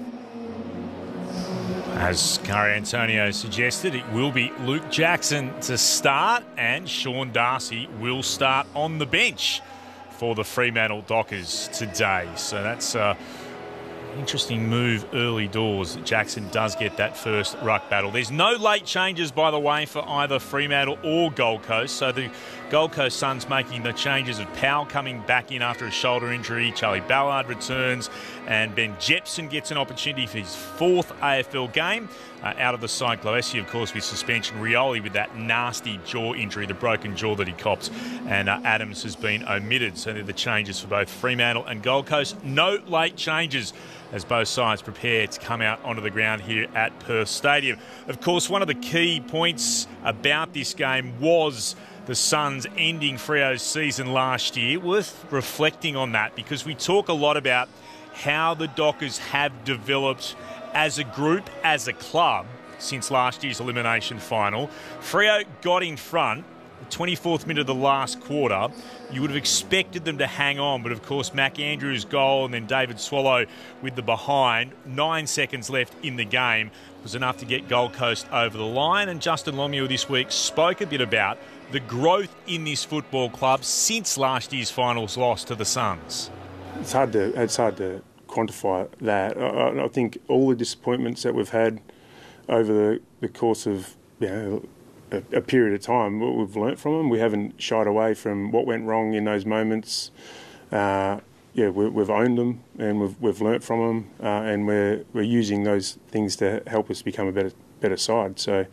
As Kari Antonio suggested, it will be Luke Jackson to start, and Sean Darcy will start on the bench for the Fremantle Dockers today. So that's interesting move early doors. Jackson does get that first ruck battle. There's no late changes, by the way, for either Fremantle or Gold Coast. So the Gold Coast Suns making the changes of Powell coming back in after a shoulder injury. Charlie Ballard returns, and Ben Jepson gets an opportunity for his 4th AFL game. Out of the side, Gloessi, of course, with suspension. Rioli with that nasty jaw injury, the broken jaw that he copped. And Adams has been omitted. So they're the changes for both Fremantle and Gold Coast. No late changes as both sides prepare to come out onto the ground here at Perth Stadium. Of course, one of the key points about this game was the Suns ending Freo's season last year. Worth reflecting on that, because we talk a lot about how the Dockers have developed as a group, as a club, since last year's elimination final. Freo got in front, the 24th minute of the last quarter. You would have expected them to hang on, but of course Mac Andrews' goal and then David Swallow with the behind, 9 seconds left in the game, was enough to get Gold Coast over the line. And Justin Longmuir this week spoke a bit about the growth in this football club since last year's finals loss to the Suns. It's hard to quantify that. I think all the disappointments that we've had over the course of a period of time, what we've learnt from them, we haven't shied away from what went wrong in those moments. We've owned them and we've learnt from them, and we're using those things to help us become a better side. So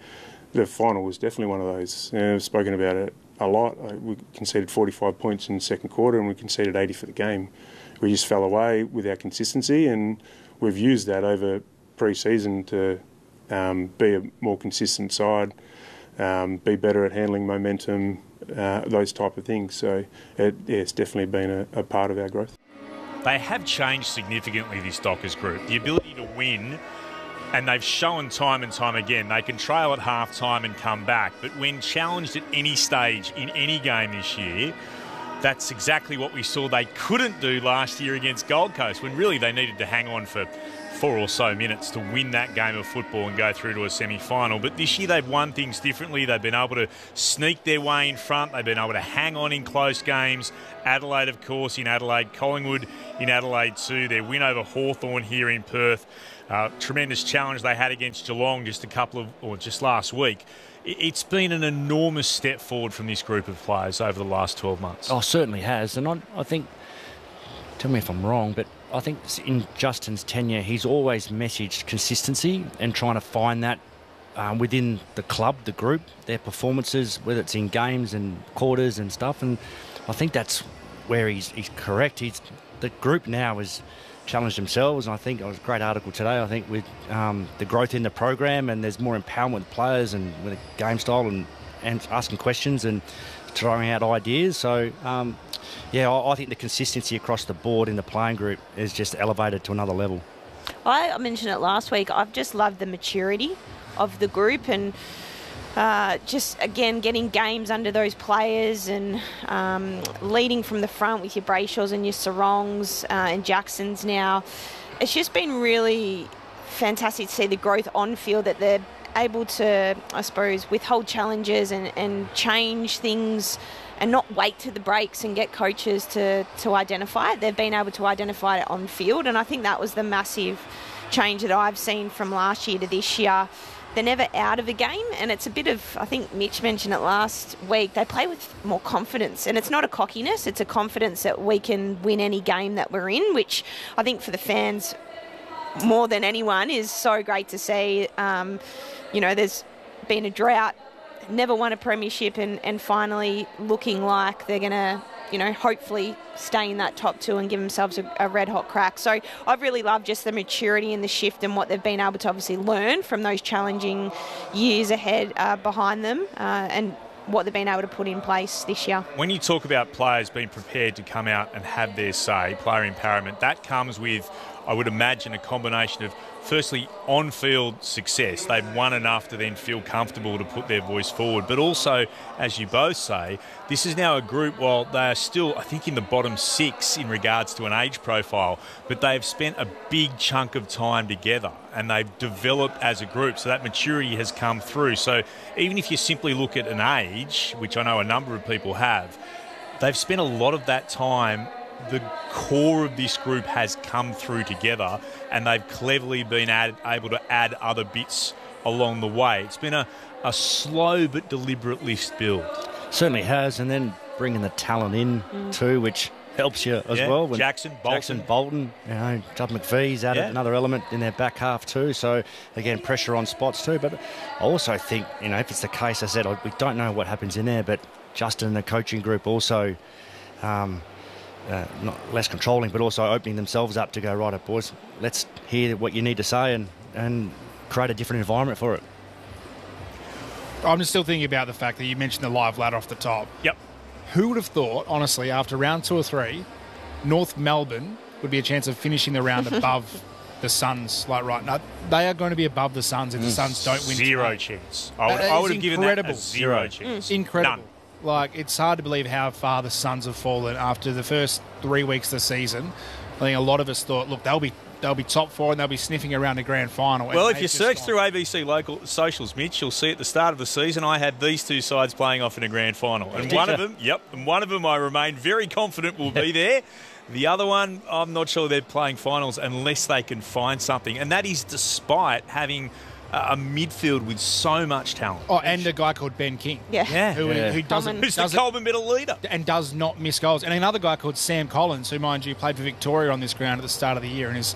the final was definitely one of those. I've spoken about it a lot. We conceded 45 points in the second quarter and we conceded 80 for the game. We just fell away with our consistency, and we've used that over pre-season to be a more consistent side, be better at handling momentum, those type of things. So it's definitely been a part of our growth. They have changed significantly, this Dockers group. The ability to win, and they've shown time and time again, they can trail at half-time and come back. But when challenged at any stage in any game this year, that's exactly what we saw they couldn't do last year against Gold Coast, when really they needed to hang on for 4 or so minutes to win that game of football and go through to a semi-final. But this year they've won things differently. They've been able to sneak their way in front. They've been able to hang on in close games. Adelaide, of course, in Adelaide. Collingwood in Adelaide too. Their win over Hawthorn here in Perth. Tremendous challenge they had against Geelong just last week. It's been an enormous step forward from this group of players over the last 12 months. Oh, certainly has. And I think, tell me if I'm wrong, but I think in Justin's tenure, he's always messaged consistency and trying to find that within the club, the group, their performances, whether it's in games and quarters and stuff. And I think that's where he's correct. The group now has challenged themselves, and I think it was a great article today, I think, with the growth in the program, and there's more empowerment with players and with a game style and asking questions and throwing out ideas. So, I think the consistency across the board in the playing group is just elevated to another level. I mentioned it last week. I've just loved the maturity of the group, and just, again, getting games under those players and leading from the front with your Brayshaws and your Sarongs and Jacksons now. It's just been really fantastic to see the growth on field, that they're able to, I suppose, withhold challenges and change things and not wait to the breaks and get coaches to identify it. They've been able to identify it on field, and I think that was the massive change that I've seen from last year to this year. They're never out of a game, and it's a bit of, I think Mitch mentioned it last week, they play with more confidence, and it's not a cockiness, it's a confidence that we can win any game that we're in, which I think for the fans more than anyone is so great to see. There's been a drought, never won a premiership, and finally looking like they're going to, hopefully stay in that top 2 and give themselves a red-hot crack. So I've really loved just the maturity and the shift and what they've been able to obviously learn from those challenging years ahead behind them and what they've been able to put in place this year. When you talk about players being prepared to come out and have their say, player empowerment, that comes with, I would imagine, a combination of, firstly, on-field success. They've won enough to then feel comfortable to put their voice forward. But also, as you both say, this is now a group, while they are still, I think, in the bottom 6 in regards to an age profile, but they've spent a big chunk of time together and they've developed as a group. So that maturity has come through. So even if you simply look at an age, which I know a number of people have, they've spent a lot of that time. The core of this group has come through together, and they've cleverly been able to add other bits along the way. It's been a slow but deliberate lift build. Certainly has, and then bringing the talent in too, which helps you as well. Jackson, Bolton, Judd McVee's added another element in their back half too. So again, pressure on spots too. But I also think, if it's the case, I said we don't know what happens in there, but Justin and the coaching group also. Not less controlling, but also opening themselves up to go, right, boys, let's hear what you need to say and create a different environment for it. I'm just still thinking about the fact that you mentioned the live ladder off the top. Yep. Who would have thought, honestly, after round 2 or 3, North Melbourne would be a chance of finishing the round above the Suns, like right now? They are going to be above the Suns if the Suns don't win. Zero chance. I would have given that a zero chance. Incredible. None. Like, it's hard to believe how far the Suns have fallen after the first 3 weeks of the season. I think a lot of us thought, look, they'll be top 4 and they'll be sniffing around a grand final. Well, if you search through ABC local socials, Mitch, you'll see at the start of the season I had these two sides playing off in a grand final. And one of them I remain very confident will be there. The other one, I'm not sure they're playing finals unless they can find something. And that is despite having a midfield with so much talent. Oh, and a guy called Ben King. Who doesn't... Who's the Coleman Medal leader. And does not miss goals. And another guy called Sam Collins, who, mind you, played for Victoria on this ground at the start of the year and is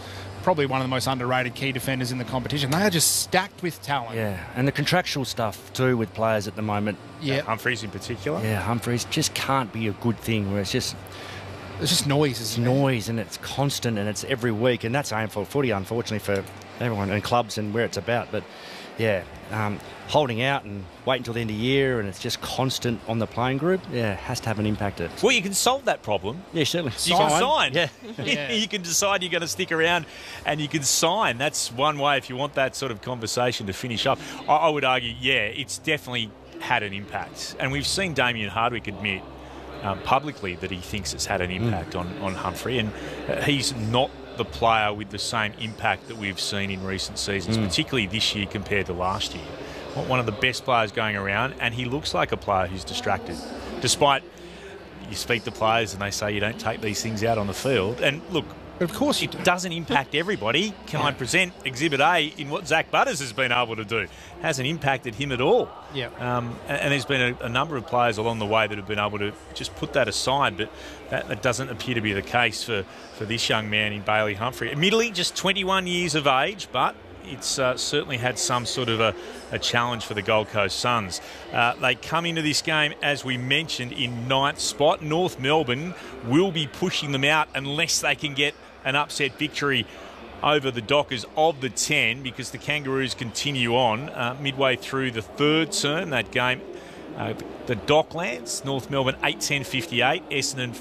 probably one of the most underrated key defenders in the competition. They are just stacked with talent. Yeah, and the contractual stuff too with players at the moment. Yeah. Humphreys in particular. Yeah, Humphreys just can't be a good thing where it's just noise. It's noise and it's constant and it's every week, and that's AFL footy, unfortunately, for everyone and clubs and where it's about. But yeah, holding out and wait until the end of the year and it's just constant on the playing group, has to have an impact. Well, you can solve that problem. Yeah, certainly. You can sign. Yeah. You can decide you're going to stick around and you can sign. That's one way if you want that sort of conversation to finish up. I would argue, it's definitely had an impact. And we've seen Damien Hardwick admit publicly that he thinks it's had an impact on Humphrey, and he's not the player with the same impact that we've seen in recent seasons, particularly this year compared to last year. One of the best players going around, and he looks like a player who's distracted. Despite, you speak to players and they say you don't take these things out on the field. And look, of course it doesn't impact everybody. Can I present Exhibit A in what Zach Butters has been able to do? Hasn't impacted him at all. Yeah. And there's been a number of players along the way that have been able to just put that aside, but that doesn't appear to be the case for this young man in Bailey Humphrey. Admittedly, just 21 years of age, but it's certainly had some sort of a challenge for the Gold Coast Suns. They come into this game, as we mentioned, in 9th spot. North Melbourne will be pushing them out unless they can get an upset victory over the Dockers of the 10, because the Kangaroos continue on midway through the third term. That game, the Docklands, North Melbourne 8-10-58, Essendon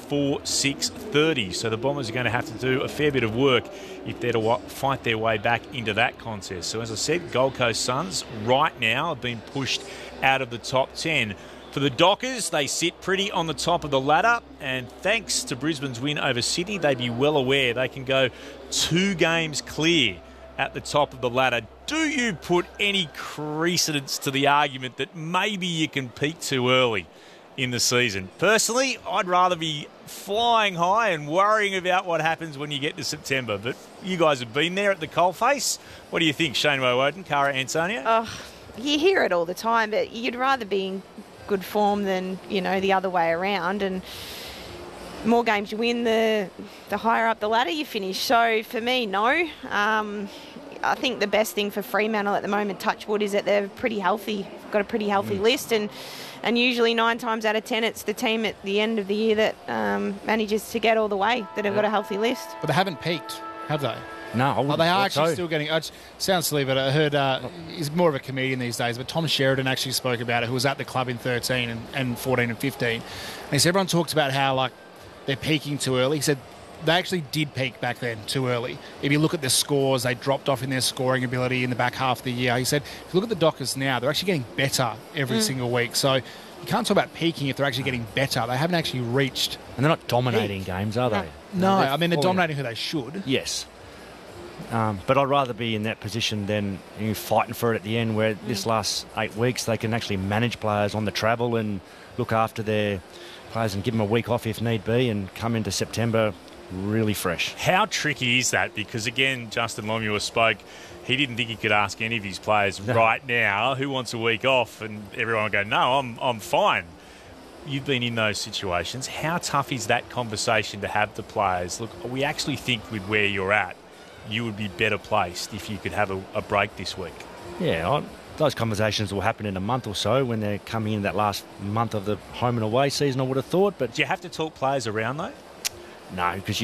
4-6-30. So the Bombers are going to have to do a fair bit of work if they're to fight their way back into that contest. So as I said, Gold Coast Suns right now have been pushed out of the top 10. For the Dockers, they sit pretty on the top of the ladder, and thanks to Brisbane's win over Sydney, they'd be well aware they can go 2 games clear at the top of the ladder. Do you put any credence to the argument that maybe you can peak too early in the season? Personally, I'd rather be flying high and worrying about what happens when you get to September. But you guys have been there at the coalface. What do you think, Shane Woewodin, Cara Antonio? Oh, you hear it all the time, but you'd rather be in good form than, the other way around. And the more games you win, the higher up the ladder you finish. So for me, no. I think the best thing for Fremantle at the moment, touch wood, is that they're pretty healthy, got a pretty healthy list, and usually 9 times out of 10 it's the team at the end of the year that manages to get all the way, that have got a healthy list. But they haven't peaked, have they? No, they are actually still getting. It sounds silly, but I heard he's more of a comedian these days. But Tom Sheridan actually spoke about it, who was at the club in 13 and 14 and 15. And he said everyone talks about how they're peaking too early. He said they actually did peak back then too early. If you look at their scores, they dropped off in their scoring ability in the back half of the year. He said if you look at the Dockers now, they're actually getting better every single week. So you can't talk about peaking if they're actually getting better. They haven't actually reached. And they're not dominating games, are they? No, I mean they're dominating who they should. Yes. But I'd rather be in that position than fighting for it at the end, where this last 8 weeks they can actually manage players on the travel and look after their players and give them a week off if need be, and come into September really fresh. How tricky is that? Because again, Justin Longmuir spoke. He didn't think he could ask any of his players right now who wants a week off, and everyone would go, "No, I'm fine." You've been in those situations. How tough is that conversation to have the players? Look, we actually think with where you're at, you would be better placed if you could have a break this week. Yeah, those conversations will happen in a month or so when they're coming in that last month of the home and away season, I would have thought. But do you have to talk players around though? No, because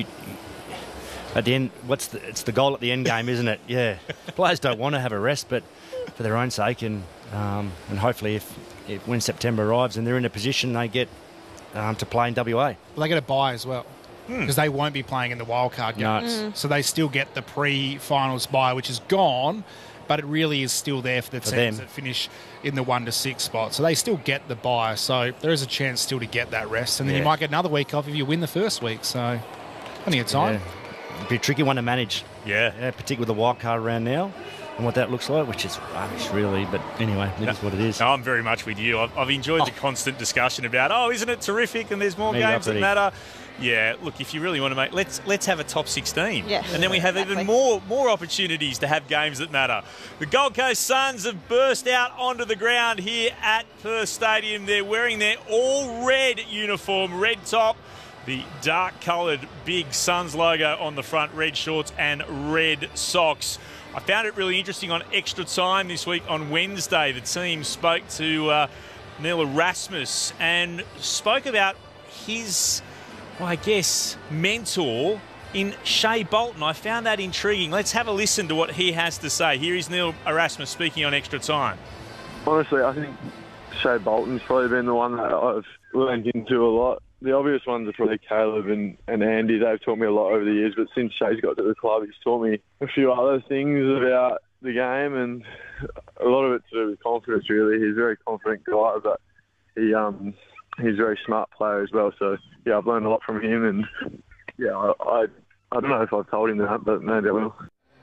at the end, it's the goal at the end game, isn't it? Yeah, players don't want to have a rest, but for their own sake, and hopefully when September arrives and they're in a position, they get to play in WA. Well, they get a bye as well, because they won't be playing in the wildcard games. So they still get the pre-finals bye, which is gone, but it really is still there for the teams that finish in the 1 to 6 spot. So they still get the bye. So there is a chance still to get that rest. And then you might get another week off if you win the first week. So plenty of time. Yeah. It'd be a tricky one to manage. Yeah, particularly with the wild card around now and what that looks like, which is rubbish really, but anyway, it is what it is. No, I'm very much with you. I've enjoyed the constant discussion about, isn't it terrific and there's more games that matter. Yeah, look, if you really want to make... Let's have a top 16. Yeah. And then we have even more opportunities to have games that matter. The Gold Coast Suns have burst out onto the ground here at Perth Stadium. They're wearing their all-red uniform, red top. the dark-coloured big Suns logo on the front, red shorts and red socks. I found it really interesting on Extra Time this week on Wednesday. The team spoke to Neil Erasmus and spoke about his, mentor in Shea Bolton. I found that intriguing. Let's have a listen to what he has to say. Here is Neil Erasmus speaking on Extra Time. Honestly, I think Shea Bolton's probably been the one that I've learned into a lot. The obvious ones are probably Caleb and Andy. They've taught me a lot over the years, but since Shea's got to the club, he's taught me a few other things about the game, and a lot of it to do with confidence, really. He's a very confident guy, but he's a very smart player as well. So, yeah, I've learned a lot from him, and, yeah, I don't know if I've told him that, but maybe I will.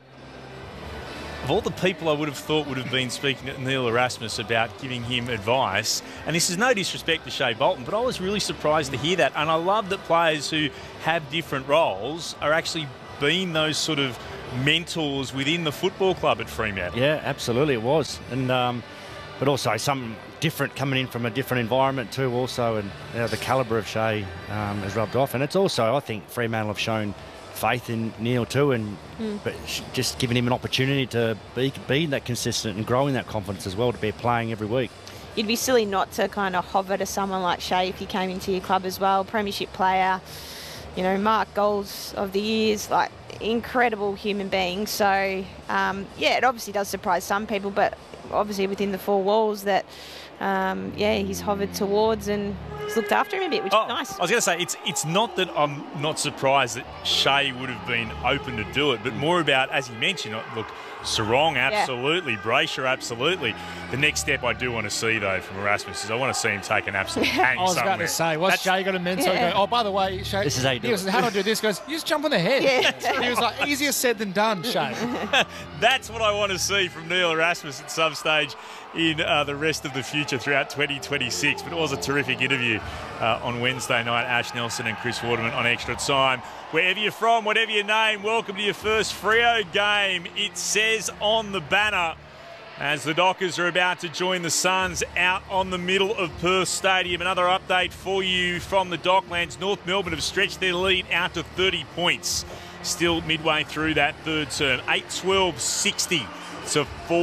Of all the people I would have thought would have been speaking to Neil Erasmus about giving him advice, and this is no disrespect to Shea Bolton, but I was really surprised to hear that. And I love that players who have different roles are actually being those sort of mentors within the football club at Fremantle. Yeah, absolutely it was. And but also something different coming in from a different environment too also, and the calibre of Shea has rubbed off. And it's also, I think, Fremantle have shown faith in Neil too, and but just giving him an opportunity to be that consistent and growing that confidence as well, to be playing every week. You'd be silly not to kind of hover to someone like Shea if he came into your club as well. Premiership player, mark goals of the years, like incredible human being. So it obviously does surprise some people, but obviously within the four walls that he's hovered towards and he's looked after him a bit, which is nice. I was going to say, it's not that I'm not surprised that Shea would have been open to do it, but more about, as he mentioned, look, Sarong, absolutely. Yeah. Brayshaw, absolutely. The next step I do want to see, though, from Erasmus is I want to see him take an absolute hang I was somewhere. about to say, what's Shea got a mentor? Go, oh, by the way, Shea, this is how you do it. How do I do this? He goes, you just jump on the head. Yeah. He was like, easier said than done, Shea. That's what I want to see from Neil Erasmus at some stage in the rest of the future throughout 2026. But it was a terrific interview on Wednesday night. Ash Nelson and Chris Waterman on Extra Time. Wherever you're from, whatever your name, welcome to your first Freo game. It says on the banner as the Dockers are about to join the Suns out on the middle of Perth Stadium. Another update for you from the Docklands. North Melbourne have stretched their lead out to 30 points. Still midway through that third term. 8-12-60 to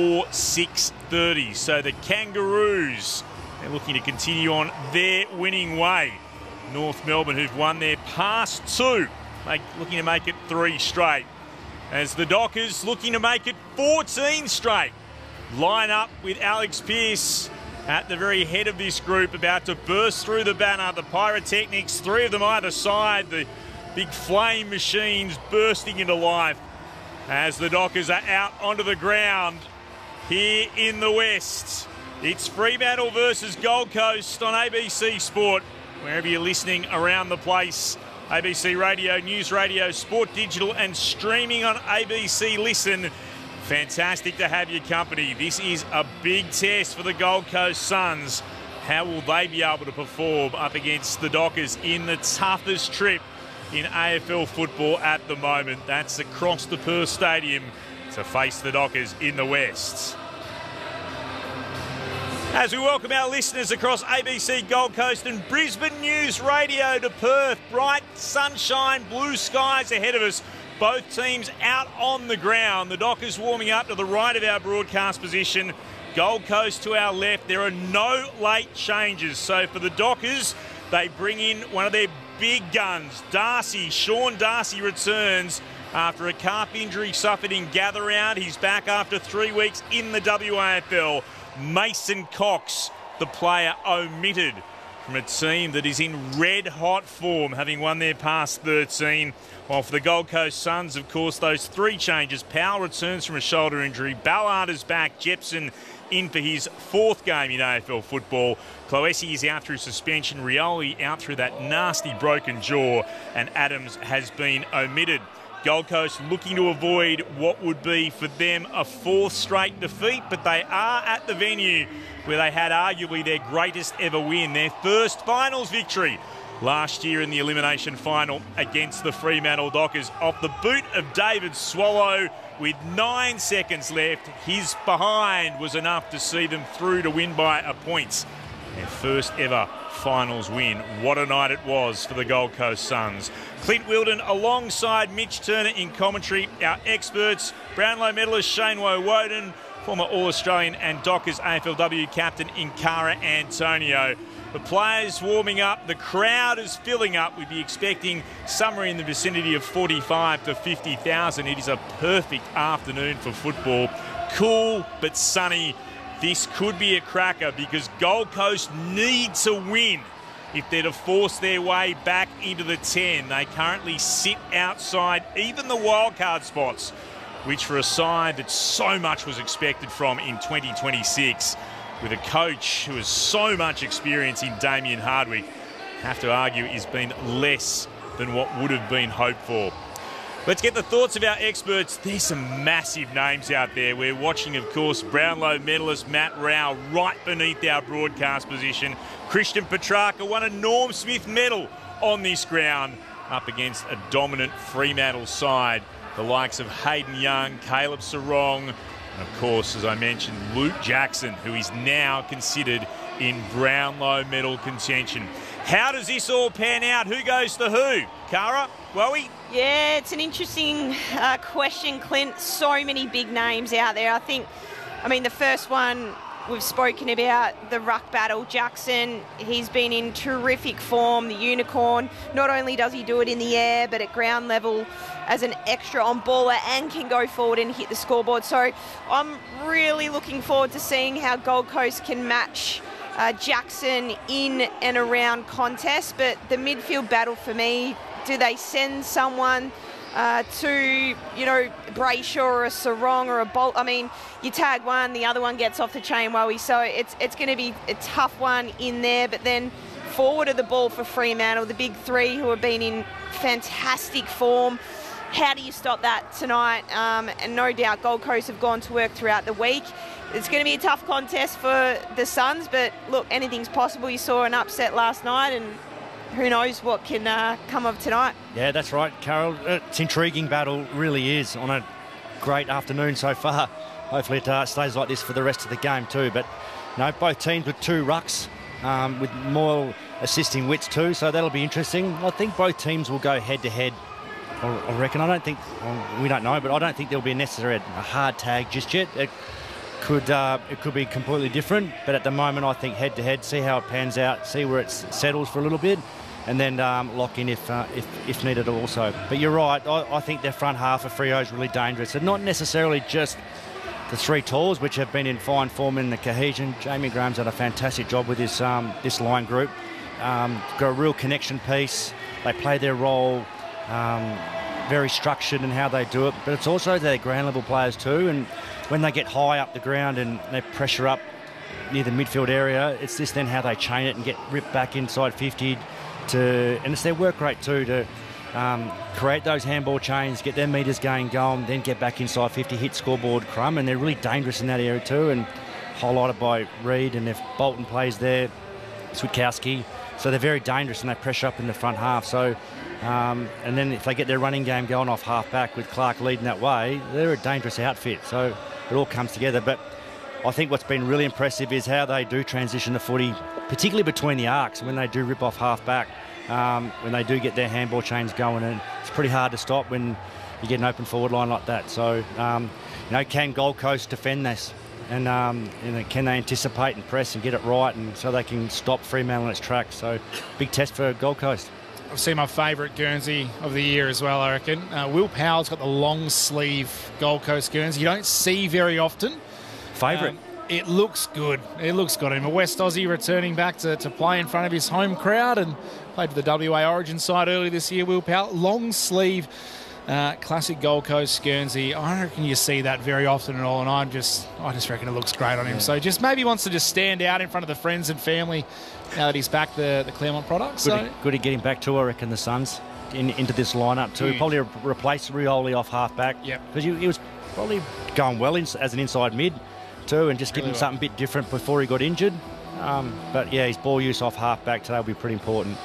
4-6-30. So the Kangaroos, they're looking to continue on their winning way. North Melbourne, who've won their past two, looking to make it 3 straight. As the Dockers looking to make it 14 straight. Line up with Alex Pearce at the very head of this group, about to burst through the banner. The pyrotechnics, 3 of them either side. The big flame machines bursting into life as the Dockers are out onto the ground here in the West. It's Fremantle versus Gold Coast on ABC Sport. Wherever you're listening around the place, ABC Radio, News Radio, Sport Digital and streaming on ABC Listen. Fantastic to have your company. This is a big test for the Gold Coast Suns. How will they be able to perform up against the Dockers in the toughest trip in AFL football at the moment? That's across the Perth Stadium to face the Dockers in the West. As we welcome our listeners across ABC Gold Coast and Brisbane News Radio to Perth. Bright sunshine, blue skies ahead of us. Both teams out on the ground. The Dockers warming up to the right of our broadcast position. Gold Coast to our left. There are no late changes. So for the Dockers, they bring in one of their big guns. Sean Darcy returns after a calf injury suffered in gather round. He's back after 3 weeks in the WAFL. Mason Cox, the player omitted from a team that is in red-hot form, having won their past 13. While for the Gold Coast Suns, of course, those 3 changes. Powell returns from a shoulder injury. Ballard is back. Jepson in for his 4th game in AFL football. Cloesi is out through suspension. Rioli out through that nasty broken jaw. And Adams has been omitted. Gold Coast looking to avoid what would be for them a 4th straight defeat, but they are at the venue where they had arguably their greatest ever win, their first finals victory last year in the elimination final against the Fremantle Dockers. Off the boot of David Swallow with 9 seconds left, his behind was enough to see them through to win by a point. Their first ever finals win. What a night it was for the Gold Coast Suns. Clint Wilden alongside Mitch Turner in commentary. Our experts, Brownlow medalist Shane Woewodin, former All-Australian and Dockers AFLW captain Inkara Antonio. The players warming up, the crowd is filling up. We'd be expecting somewhere in the vicinity of 45 to 50,000. It is a perfect afternoon for football. Cool but sunny. This could be a cracker because Gold Coast need to win if they're to force their way back into the 10. They currently sit outside even the wildcard spots, which for a side that so much was expected from in 2026, with a coach who has so much experience in Damien Hardwick, have to argue has been less than what would have been hoped for. Let's get the thoughts of our experts. There's some massive names out there. We're watching, of course, Brownlow medalist Matt Rowell right beneath our broadcast position. Christian Petrarca won a Norm Smith medal on this ground up against a dominant Fremantle side. The likes of Hayden Young, Caleb Sarong, and of course, as I mentioned, Luke Jackson, who is now considered in Brownlow medal contention. How does this all pan out? Who goes to who? Cara? Wowie? Yeah, it's an interesting question, Clint. So many big names out there. I mean, the first one we've spoken about, the ruck battle. Jackson, he's been in terrific form, the unicorn. Not only does he do it in the air, but at ground level as an extra on baller and can go forward and hit the scoreboard. So I'm really looking forward to seeing how Gold Coast can match Jackson in and around contest. But the midfield battle for me, do they send someone to, Brayshaw or a Sarong or a Bolt? I mean, you tag one, the other one gets off the chain, Wowie. So it's going to be a tough one in there. But then forward of the ball for Fremantle, the big three who have been in fantastic form. How do you stop that tonight? And no doubt Gold Coast have gone to work throughout the week. It's going to be a tough contest for the Suns, but look, anything's possible. You saw an upset last night, and who knows what can come of tonight. Yeah, that's right, Carol. It's an intriguing battle, really is, on a great afternoon so far. Hopefully it stays like this for the rest of the game too. But both teams with two rucks, with more assisting wits too, so that'll be interesting. I think both teams will go head-to-head, I reckon. We don't know, but I don't think there'll be a hard tag just yet. It could be completely different, but at the moment I think head-to-head, see how it pans out, see where it settles for a little bit, and then lock in if needed also. But you're right, I think their front half of Freo is really dangerous, and not necessarily just the three talls, which have been in fine form in the cohesion. Jamie Graham's done a fantastic job with this line group. Got a real connection piece. They play their role very structured in how they do it, but it's also their ground level players too, and when they get high up the ground and they pressure up near the midfield area, it's this then how they chain it and get ripped back inside 50 and it's their work rate too to create those handball chains, get their metres going, then get back inside 50, hit scoreboard crumb, and they're really dangerous in that area too, and highlighted by Reid, and if Bolton plays there, Switkowski, so they're very dangerous and they pressure up in the front half. So and then if they get their running game going off half back with Clark leading that way, they're a dangerous outfit. So it all comes together. But I think what's been really impressive is how they do transition the footy, particularly between the arcs, when they do rip off half back, when they do get their handball chains going. And it's pretty hard to stop when you get an open forward line like that. So, can Gold Coast defend this? And can they anticipate and press and get it right, and so they can stop Fremantle in its tracks? So big test for Gold Coast. I've seen my favourite Guernsey of the year as well, I reckon. Will Powell's got the long sleeve Gold Coast Guernsey. You don't see very often. Favourite. It looks good. It looks good. I'm a West Aussie returning back to play in front of his home crowd, and played for the WA Origin side earlier this year, Will Powell. Long sleeve, classic Gold Coast Guernsey. I don't reckon you see that very often at all, and I just reckon it looks great on him. Yeah. So just maybe wants to just stand out in front of the friends and family now that he's back the Claremont product. Good to get him back too, I reckon, the Suns into this lineup too. Huge. Probably replace Rioli off half back. Yeah, because he was probably going well as an inside mid too, and just give him something a bit different before he got injured. But yeah, his ball use off half back today will be pretty important.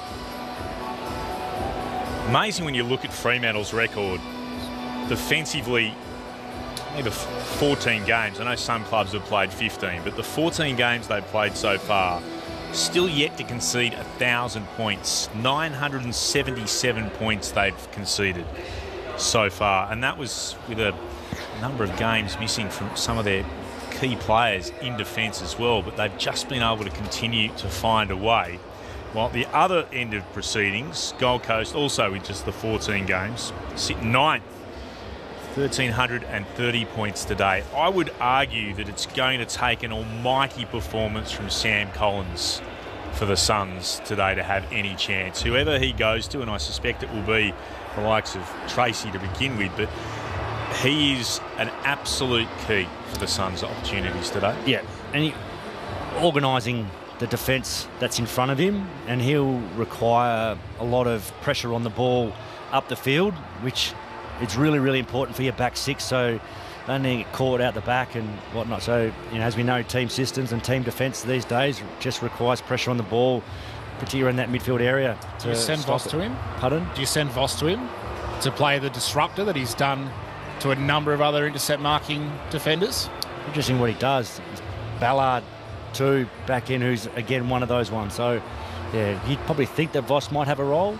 Amazing when you look at Fremantle's record defensively. Maybe 14 games. I know some clubs have played 15, but the 14 games they've played so far, still yet to concede 1,000 points. 977 points they've conceded so far, and that was with a number of games missing from some of their key players in defence as well, but they've just been able to continue to find a way. While at the other end of proceedings, Gold Coast, also with just the 14 games, sit ninth, 1,330 points today. I would argue that it's going to take an almighty performance from Sam Collins for the Suns today to have any chance. Whoever he goes to, and I suspect it will be the likes of Tracy to begin with, but he is an absolute key for the Suns' opportunities today. Yeah, and organising the defence that's in front of him, and he'll require a lot of pressure on the ball up the field, which is really, really important for your back six, so they don't get caught out the back and whatnot. So, as we know, team systems and team defence these days just requires pressure on the ball, particularly in that midfield area. Do you send Voss to him? Pardon? Do you send Voss to him to play the disruptor that he's done to a number of other intercept marking defenders? Interesting what he does. Ballard too, back in, who's again one of those ones. So, yeah, you'd probably think that Voss might have a role.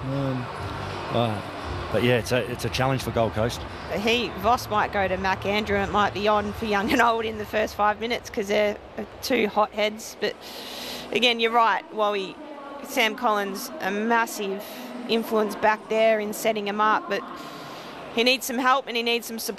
But yeah, it's a challenge for Gold Coast. Voss might go to Mac Andrew. It might be on for young and old in the first 5 minutes because they're two hot heads. But again, you're right. While Sam Collins, a massive influence back there in setting him up, but he needs some help and he needs some support.